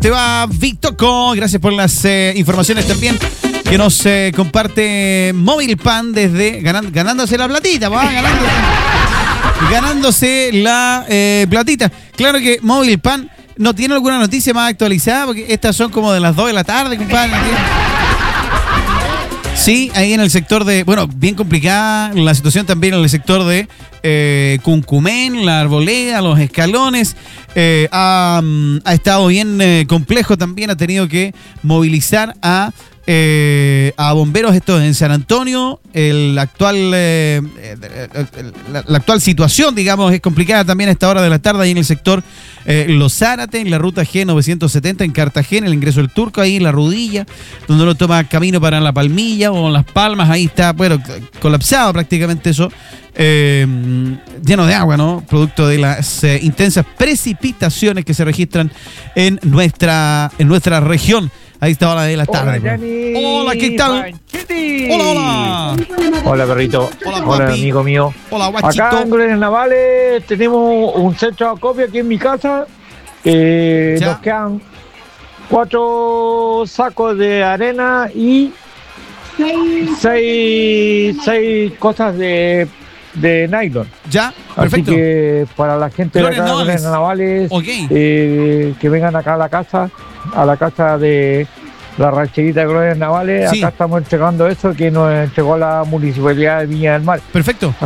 te va, Victoco? Gracias por las informaciones también que nos comparte Móvil Pan desde ganándose la platita, ganándose la platita. Claro que Móvil Pan no tiene alguna noticia más actualizada, porque estas son como de las 2 de la tarde, compadre. Sí, ahí en el sector de, bueno, bien complicada la situación también en el sector de Cuncumén, la Arboleda, los Escalones. Ha estado bien complejo también, ha tenido que movilizar a bomberos. Esto en San Antonio. La actual situación, digamos, es complicada también a esta hora de la tarde ahí en el sector Los Zárate, en la ruta G970 en Cartagena, el ingreso del Turco, ahí en la Rudilla, donde uno toma camino para La Palmilla o Las Palmas. Ahí está, bueno, colapsado prácticamente eso, lleno de agua, ¿no? Producto de las intensas precipitaciones que se registran en nuestra región. Ahí está la de la tarde. Hola, Yanni. Hola, ¿qué tal? Panchetti. Hola. Hola, perrito. Hola, Hola, papi. amigo mío. Hola, guachito. Acá en Gloria Navales tenemos un centro de acopio aquí en mi casa. Nos quedan 4 sacos de arena y 6 cosas de nylon. Ya, perfecto. Así que para la gente de acá de Gloria Navales, okay, que vengan acá a la casa de la rancherita de Gloria Navales. Sí. Acá estamos entregando eso que nos entregó la Municipalidad de Viña del Mar. Perfecto.